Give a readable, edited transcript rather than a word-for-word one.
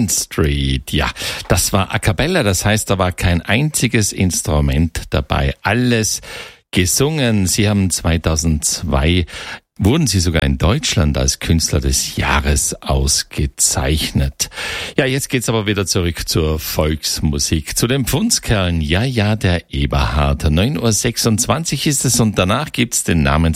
Main Street. Ja, das war A Cappella, das heißt, da war kein einziges Instrument dabei. Alles gesungen. Sie haben 2002 wurden Sie sogar in Deutschland als Künstler des Jahres ausgezeichnet. Ja, jetzt geht's aber wieder zurück zur Volksmusik, zu den Pfundskerlen. Ja, der Eberhard. 9.26 Uhr ist es und danach gibt's den Namen